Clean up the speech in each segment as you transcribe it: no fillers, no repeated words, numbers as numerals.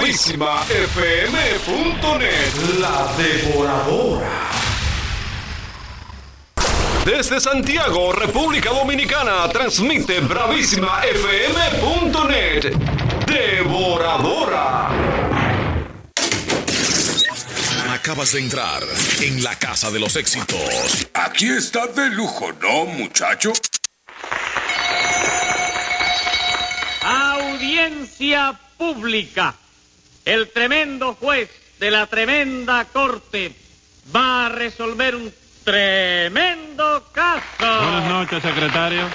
BravísimaFM.net. La Devoradora. Desde Santiago, República Dominicana, transmite BravísimaFM.net. Devoradora. Acabas de entrar en la casa de los éxitos. Aquí está de lujo, ¿no, muchacho? Audiencia pública. El tremendo juez de la tremenda corte va a resolver un tremendo caso. Buenas noches, secretario.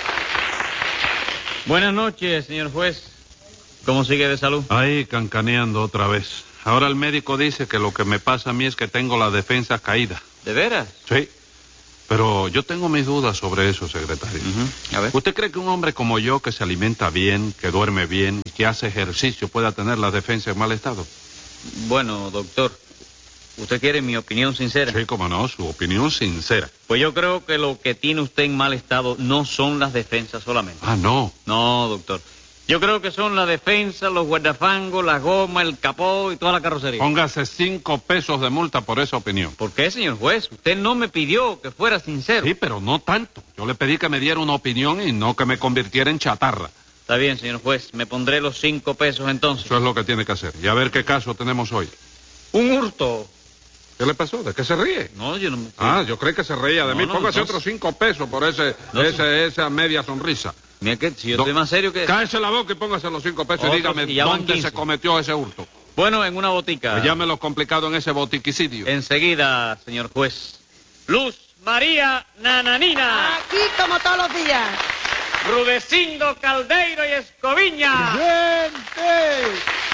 Buenas noches, señor juez. ¿Cómo sigue de salud? Ahí, cancaneando otra vez. Ahora el médico dice que lo que me pasa a mí es que tengo la defensa caída. ¿De veras? Sí. Pero yo tengo mis dudas sobre eso, secretario. A ver. ¿Usted cree que un hombre como yo, que se alimenta bien, que duerme bien y que hace ejercicio, pueda tener la defensa en mal estado? Bueno, doctor, ¿usted quiere mi opinión sincera? Sí, cómo no, su opinión sincera. Pues yo creo que lo que tiene usted en mal estado no son las defensas solamente. Ah, no. No, doctor. Yo creo que son la defensa, los guardafangos, la goma, el capó y toda la carrocería. Póngase 5 pesos de multa por esa opinión. ¿Por qué, señor juez? Usted no me pidió que fuera sincero. Sí, pero no tanto. Yo le pedí que me diera una opinión y no que me convirtiera en chatarra. Está bien, señor juez. Me pondré los 5 pesos entonces. Eso es lo que tiene que hacer. Y a ver qué caso tenemos hoy. Un hurto. ¿Qué le pasó? ¿De qué se ríe? No, yo no me... Ah, yo creí que se reía de No, mí. no, Póngase no. otros 5 pesos por esa media sonrisa. Mira que si yo estoy más serio que... Cállese la boca y póngase los 5 pesos y Otros, dígame y ya van dónde 15. se cometió ese hurto. Bueno, en una botica. Pues llámelo complicado en ese botiquicidio. Enseguida, señor juez. Luz María Nananina. Aquí como todos los días. Rudecindo Caldeiro y Escoviña. ¡Gente!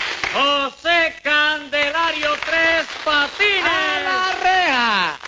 José Candelario Tres Patines. ¡A la reja!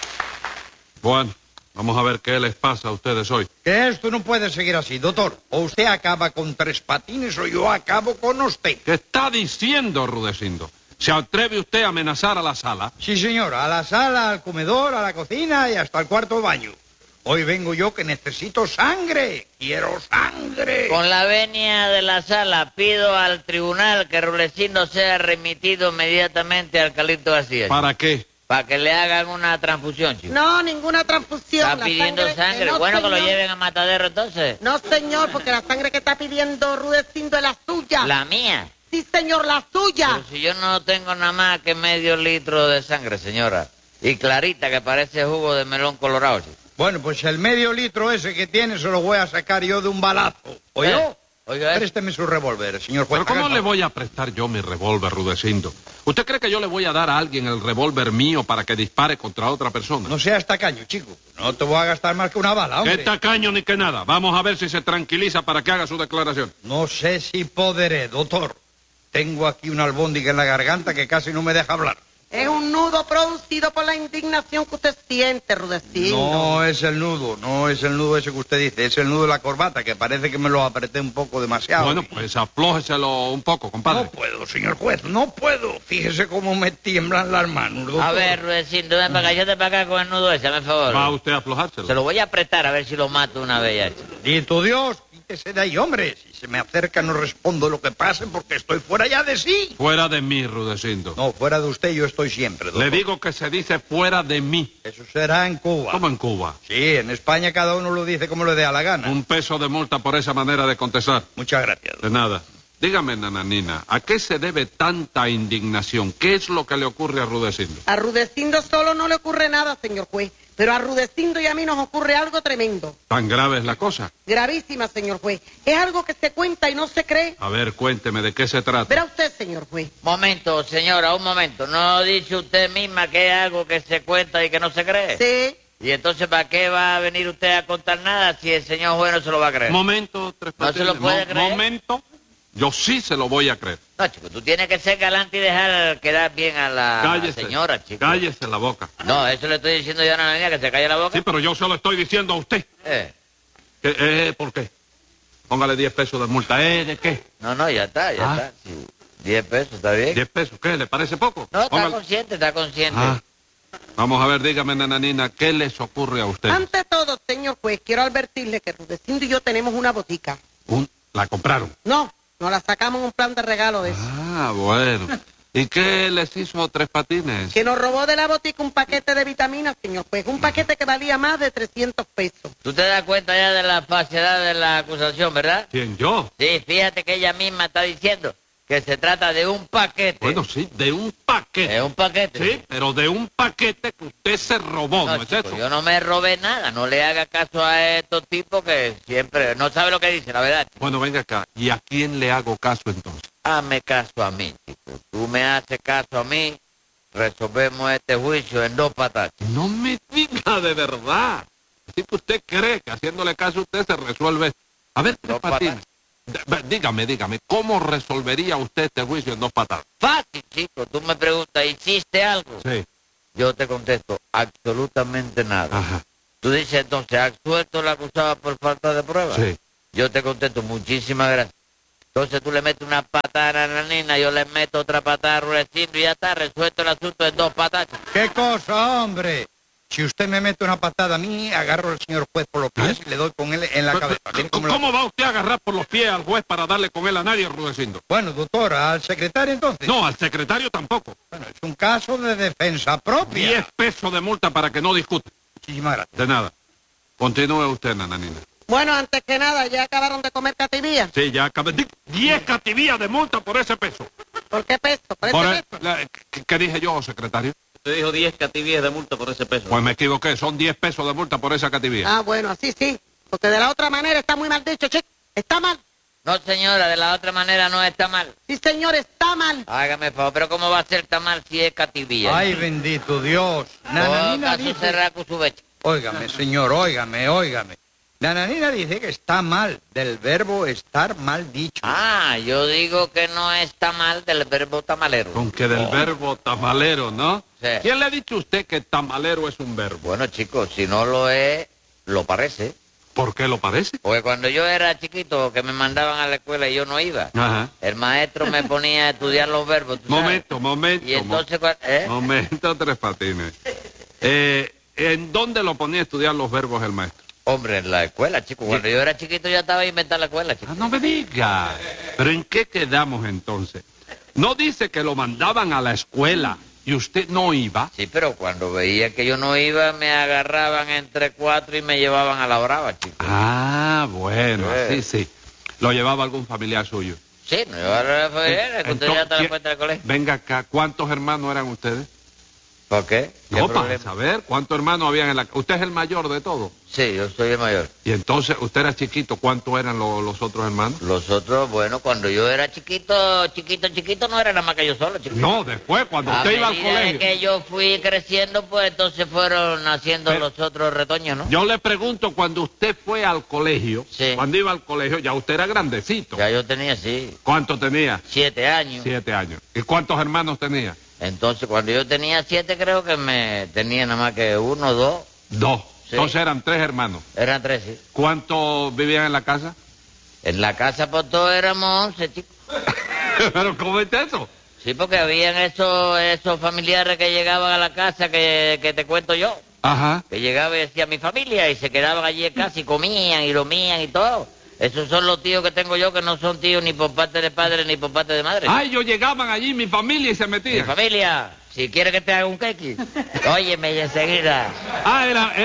Bueno, vamos a ver qué les pasa a ustedes hoy. Que esto no puede seguir así, doctor. O usted acaba con Tres Patines o yo acabo con usted. ¿Qué está diciendo, Rudecindo? ¿Se atreve usted a amenazar a la sala? Sí, señor, a la sala, al comedor, a la cocina y hasta el cuarto baño. Hoy vengo yo que necesito sangre. Quiero sangre. Con la venia de la sala, pido al tribunal que Rulecindo sea remitido inmediatamente al Calixto García. ¿Para qué? Para que le hagan una transfusión, chico. No, ninguna transfusión. ¿Está La pidiendo sangre? no, Bueno, que lo señor. lleven a Matadero entonces. No, señor, porque la sangre que está pidiendo Rudecindo es la suya. ¿La mía? Sí, señor, la suya. Pero si yo no tengo nada más que medio litro de sangre, señora. Y clarita, que parece jugo de melón colorado, chico. Bueno, pues el medio litro ese que tiene se lo voy a sacar yo de un balazo. ¿Oyó? Oiga, Présteme su revólver, señor juez. ¿Pero cómo Hágalo. le voy a prestar yo mi revólver, Rudecindo? ¿Usted cree que yo le voy a dar a alguien el revólver mío para que dispare contra otra persona? No seas tacaño, chico. No te voy a gastar más que una bala, hombre. ¿Qué tacaño ni que nada? Vamos a ver si se tranquiliza para que haga su declaración. No sé si podré, doctor. Tengo aquí una albóndiga en la garganta que casi no me deja hablar. Es un nudo producido por la indignación que usted siente, Rudecindo. No es el nudo, no es el nudo ese que usted dice, es el nudo de la corbata, que parece que me lo apreté un poco demasiado. Bueno, pues aflójeselo un poco, compadre. No puedo, señor juez, no puedo. Fíjese cómo me tiemblan las manos, doctor. a ver, Rulecindo, ven para acá, yo te para acá con el nudo ese, hazme favor. ¿Va usted a aflojárselo? Se lo voy a apretar a ver si lo mato una vez ya, chico. Dito Dios, quítese de ahí, hombre. Si se me acerca no respondo lo que pase porque estoy fuera ya de sí. Fuera de mí, Rudecindo. No, fuera de usted yo estoy siempre, doctor. Le digo que se dice fuera de mí. Eso será en Cuba. ¿Cómo en Cuba? Sí, en España cada uno lo dice como le dé a la gana. 1 peso de multa por esa manera de contestar. Muchas gracias, doctor. De nada. Dígame, nananina, ¿a qué se debe tanta indignación? ¿Qué es lo que le ocurre a Rudecindo? A Rudecindo solo no le ocurre nada, señor juez. Pero a Rudecindo y a mí nos ocurre algo tremendo. ¿Tan grave es la cosa? Gravísima, señor juez. Es algo que se cuenta y no se cree. A ver, cuénteme, ¿de qué se trata? Verá usted, señor juez. Momento, señora, un momento. ¿No dice usted misma que es algo que se cuenta y que no se cree? Sí. ¿Y entonces para qué va a venir usted a contar nada si el señor juez no se lo va a creer? Momento, Tres ¿No se Patines. lo puede creer? Momento. Yo sí se lo voy a creer. No, chico, tú tienes que ser galante y dejar quedar bien a la Cállese. señora, chico. Cállese la boca. No, eso le estoy diciendo yo a la niña, que se calle la boca. Sí, pero yo se lo estoy diciendo a usted. ¿Por qué? Póngale 10 pesos de multa. ¿De qué? No, ya está. Sí. 10 pesos, ¿está bien? 10 pesos, ¿qué? ¿Le parece poco? No, está Póngale. consciente, está consciente. Ah. Vamos a ver, dígame, nananina, ¿qué les ocurre a usted? Ante todo, señor juez, quiero advertirle que Rudecindo y yo tenemos una botica. ¿La compraron? No, nos la sacamos en un plan de regalo de eso. Ah, bueno. ¿Y qué les hizo Tres Patines? Que nos robó de la botica un paquete de vitaminas, señor juez. Un paquete que valía más de 300 pesos. Tú te das cuenta ya de la falsedad de la acusación, ¿verdad? ¿Quién, yo? Sí, fíjate que ella misma está diciendo que se trata de un paquete. Bueno, sí, de un paquete. ¿Es un paquete? Sí, pero de un paquete que usted se robó, ¿no es chico, eso? yo no me robé nada. No le haga caso a estos tipos que siempre no sabe lo que dicen, la verdad. Bueno, venga acá. ¿Y a quién le hago caso entonces? Hazme caso a mí, chico. Tú me haces caso a mí, resolvemos este juicio en 2 patadas. No me diga de verdad. Así que usted cree que haciéndole caso a usted se resuelve. A ver, Tres Dos Patines. Dígame, ¿cómo resolvería usted este juicio en 2 patadas? Fácil, chico. Tú me preguntas, ¿hiciste algo? Sí. Yo te contesto, absolutamente nada. Ajá. Tú dices entonces, ¿has suelto la acusada por falta de pruebas? Sí. Yo te contesto, muchísimas gracias. Entonces tú le metes una patada a la nena, yo le meto otra patada a Rudecindo y ya está, resuelto el asunto en 2 patadas. ¿Qué cosa, hombre? Si usted me mete una patada a mí, agarro al señor juez por los pies y le doy con él en la cabeza. Mire cómo lo- ¿Cómo va usted a agarrar por los pies al juez para darle con él a nadie, Rudecindo? Bueno, doctora, al secretario entonces. No, al secretario tampoco. Bueno, es un caso de defensa propia. 10 pesos de multa para que no discute. Muchísimas gracias. De nada. Continúe usted, nananina. Bueno, antes que nada, ¿ya acabaron de comer cativía? Sí, ya acabé. 10 cativías de multa por ese peso. ¿Por qué peso? ¿Por Por ese el- peso? ¿Qué dije yo, secretario? Usted dijo 10 cativías de multa por ese peso. Pues me equivoqué. Son 10 pesos de multa por esa cativía. Ah, bueno, así sí. Porque de la otra manera está muy mal dicho, chico. Está mal. No, señora, de la otra manera no está mal. Sí, señor, está mal. Hágame favor, pero ¿cómo va a ser tan mal si es cativilla? Ay, bendito Dios. Nananina Caso dice... cerrado su becha. Óigame, señor, óigame. Nananina dice que está mal, del verbo estar mal dicho. Ah, yo digo que no está mal del verbo tamalero. Con que del verbo tamalero, ¿no? Sí. ¿Quién le ha dicho a usted que tamalero es un verbo? Bueno, chicos, si no lo es, lo parece. ¿Por qué lo parece? Porque cuando yo era chiquito, que me mandaban a la escuela y yo no iba, Ajá. el maestro me ponía a estudiar los verbos, ¿tú sabes? Momento. Y entonces, Momento, Tres Patines. ¿En dónde lo ponía a estudiar los verbos el maestro? Hombre, en la escuela, chico. Cuando yo era chiquito ya estaba inventando la escuela, chico. Ah, no me diga. ¿Pero en qué quedamos entonces? ¿No dice que lo mandaban a la escuela y usted no iba? Sí, pero cuando veía que yo no iba, me agarraban entre 4 y me llevaban a la brava, chico. Ah, bueno, sí. ¿Lo llevaba algún familiar suyo? Sí, no iba a la familia, que usted ya está en la puerta del colegio. Venga acá, ¿cuántos hermanos eran ustedes? ¿Por qué? ¿Qué No, para problema? saber cuántos hermanos habían en la... Usted es el mayor de todos. Sí, yo soy el mayor. Y entonces, usted era chiquito, ¿cuántos eran los otros hermanos? Los otros, bueno, cuando yo era chiquito, no era nada más que yo solo, chico. No, después, cuando A usted iba al medida de colegio. que yo fui creciendo, pues entonces fueron naciendo Pero- los otros retoños, ¿no? Yo le pregunto, cuando usted fue al colegio, Sí. cuando iba al colegio, ya usted era grandecito. Ya yo tenía, sí, ¿Cuánto tenía? 7 años. 7 años. ¿Y cuántos hermanos tenía? Entonces, cuando yo tenía 7, creo que me tenía nada más que 1, 2. 2. Sí. Entonces eran 3 hermanos. Eran 3, sí. ¿Cuántos vivían en la casa? En la casa por todo éramos 11, chicos. ¿Pero cómo es eso? Sí, porque habían esos familiares que llegaban a la casa que te cuento yo. Ajá. Que llegaba y decía mi familia y se quedaban allí en casa y comían y lo mían y todo. Esos son los tíos que tengo yo que no son tíos ni por parte de padre ni por parte de madre. Ay, ellos llegaban allí, mi familia, y se Mi metían. familia, si quieres que te haga un quequi, óyeme y enseguida. Ah,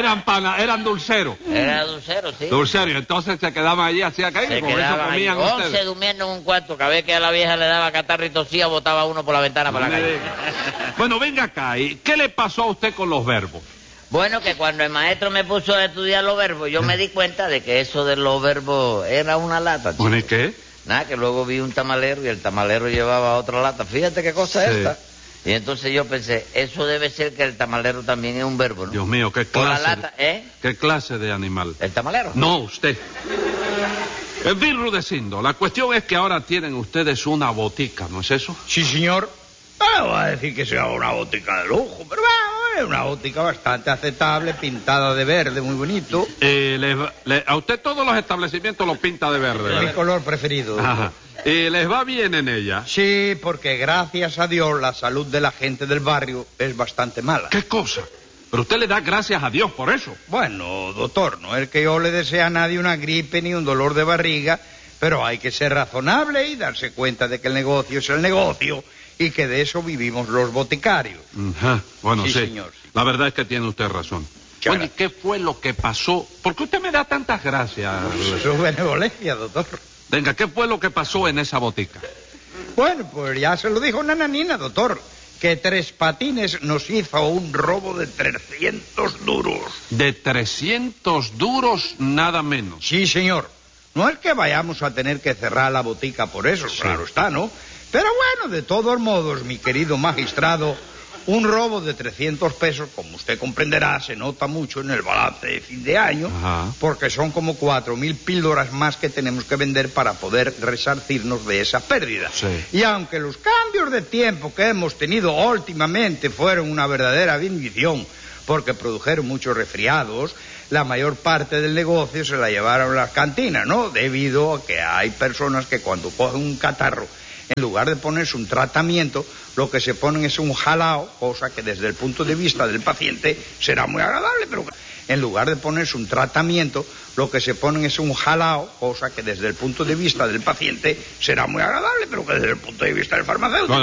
eran dulceros. Era dulcero, sí. Dulceros, y entonces se quedaban allí, hacía Se caído, con eso quedaban allí, comían 11 ustedes. durmiendo en un cuarto. Cada vez que a la vieja le daba catarro y tosía, botaba uno por la ventana para la No me calle. diga. Bueno, venga acá, ¿y qué le pasó a usted con los verbos? Bueno, que cuando el maestro me puso a estudiar los verbos, yo me di cuenta de que eso de los verbos era una lata, chico. Bueno, ¿y qué? Nada, que luego vi un tamalero y el tamalero llevaba otra lata. Fíjate qué cosa es Sí. esta. Y entonces yo pensé, eso debe ser que el tamalero también es un verbo, ¿no? Dios mío, qué Por la clase, lata, ¿eh? qué clase de animal. ¿El tamalero? No, usted. En fin, Rudecindo, la cuestión es que ahora tienen ustedes una botica, ¿no es eso? Sí, señor. No voy a decir que sea una botica de lujo, pero bueno, es una botica bastante aceptable, pintada de verde, muy bonito. A usted todos los establecimientos los pinta de verde, Es mi ¿verdad? color preferido. Ajá. ¿Y les va bien en ella? Sí, porque gracias a Dios la salud de la gente del barrio es bastante mala. ¿Qué cosa? Pero usted le da gracias a Dios por eso. Bueno, doctor, no es que yo le desee a nadie una gripe ni un dolor de barriga, pero hay que ser razonable y darse cuenta de que el negocio es el negocio y que de eso vivimos los boticarios. Ajá. Bueno, Sí, sí. señor, sí. La verdad es que tiene usted razón. Muchas Oye, ¿qué fue lo que pasó? ¿Por qué usted me da tantas gracias? Su benevolencia, doctor. Venga, ¿qué fue lo que pasó en esa botica? Bueno, pues ya se lo dijo Nananina, doctor, que Tres Patines nos hizo un robo de 300 duros. De 300 duros, nada menos. Sí, señor. No es que vayamos a tener que cerrar la botica por eso, claro está, ¿no? Pero bueno, de todos modos, mi querido magistrado, un robo de 300 pesos, como usted comprenderá, se nota mucho en el balance de fin de año, Ajá. porque son como 4.000 píldoras más que tenemos que vender para poder resarcirnos de esa pérdida. Sí. Y aunque los cambios de tiempo que hemos tenido últimamente fueron una verdadera bendición, porque produjeron muchos resfriados, la mayor parte del negocio se la llevaron a las cantinas, ¿no? Debido a que hay personas que cuando cogen un catarro, en lugar de ponerse un tratamiento, lo que se ponen es un jalao, cosa que desde el punto de vista del paciente será muy agradable, pero en lugar de ponerse un tratamiento, lo que se ponen es un jalao, cosa que desde el punto de vista del paciente será muy agradable, pero que desde el punto de vista del farmacéutico